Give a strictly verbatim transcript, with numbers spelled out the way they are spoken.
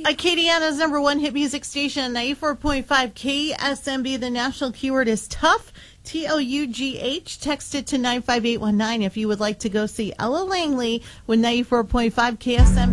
Acadiana's number one hit music station, ninety-four point five K S M B. The national keyword is tough, T O U G H. Text it to nine five eight one nine if you would like to go see Ella Langley with ninety-four point five K S M B.